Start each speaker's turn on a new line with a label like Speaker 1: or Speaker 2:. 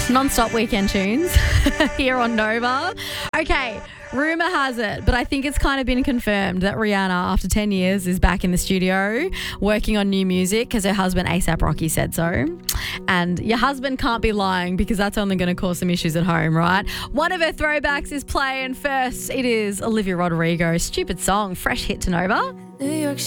Speaker 1: Non-stop weekend tunes here on Nova. Okay, rumour has it, but I think it's kind of been confirmed that Rihanna, after 10 years, is back in the studio working on new music because her husband A$AP Rocky said so. And your husband can't be lying because that's only going to cause some issues at home, right? One of her throwbacks is playing first. It is Olivia Rodrigo. Stupid song, fresh hit to Nova.
Speaker 2: New York